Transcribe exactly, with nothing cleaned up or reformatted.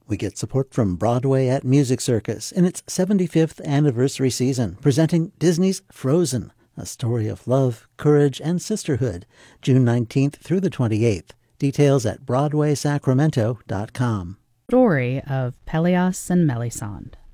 We get support from Broadway at Music Circus in its seventy-fifth anniversary season, presenting Disney's Frozen, a story of love, courage, and sisterhood, June nineteenth through the twenty-eighth. Details at broadway sacramento dot com. Story of Pelias and Melisande.